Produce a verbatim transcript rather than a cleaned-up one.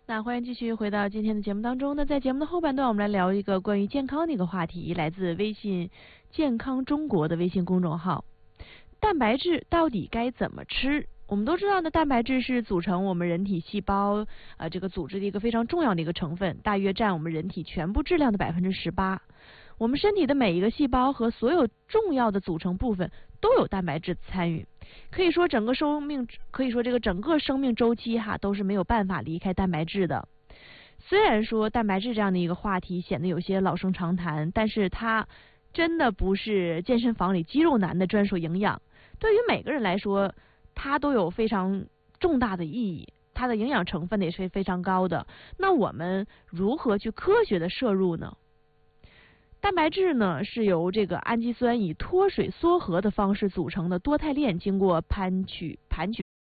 那欢迎继续回到今天的节目当中。那在节目的后半段，我们来聊一个关于健康的一个话题，来自微信健康中国的微信公众号。蛋白质到底该怎么吃？我们都知道呢，蛋白质是组成我们人体细胞呃这个组织的一个非常重要的一个成分，大约占我们人体全部质量的百分之十八。我们身体的每一个细胞和所有重要的组成部分都有蛋白质的参与，可以说整个生命，可以说这个整个生命周期哈都是没有办法离开蛋白质的。虽然说蛋白质这样的一个话题显得有些老生常谈，但是它真的不是健身房里肌肉男的专属营养，对于每个人来说，它都有非常重大的意义，它的营养成分也是非常高的。那我们如何去科学的摄入呢？蛋白质呢是由这个氨基酸以脱水缩合的方式组成的多肽链，经过盘取盘取